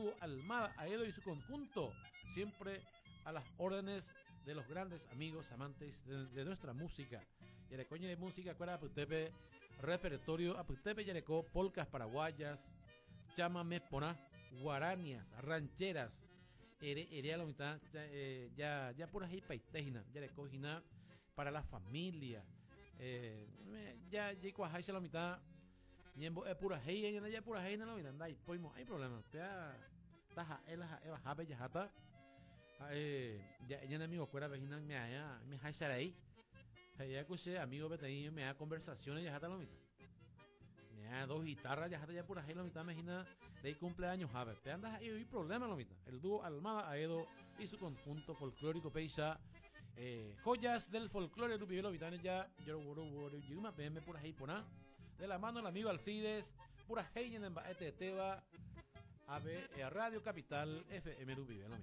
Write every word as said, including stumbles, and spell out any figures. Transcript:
dúo Almada Aedo y su conjunto, siempre a las órdenes de los grandes amigos amantes de, de nuestra música. Yarecoña de música, cuera aputepe, repertorio, aputepe yarecó, polcas paraguayas, chamame poná, guaranias, rancheras, ere, ere a la mitad, ya, eh, ya, ya por ahí paitejina, yarecó jina para la familia, eh, ya, ya cuajaisa la mitad, ñembo, eh, pura hey, ya, ya pura hey, no lo miran, dai, poimo, hay problema, te ha, taja, ela, eva, jabe, ya jata, eh, ya, ya, amigo, cuera, vejina, me ha, me ha, ahí. Ya escuché, amigo Beteño, me da conversaciones, ya está la mitad. Me da dos guitarras, ya está ya por ahí la mitad, imagina, de cumpleaños, a ver, te andas ahí, hay problema la mitad. El dúo Almada Aedo y su conjunto folclórico Peixa, eh, joyas del folclore Rupi Velo Vitane, ya, yo, yo, una P M por ahí, por nada. De la mano el amigo Alcides, pura hey en el baete de Teba, a ver, Radio Capital, F M Rupi Velo.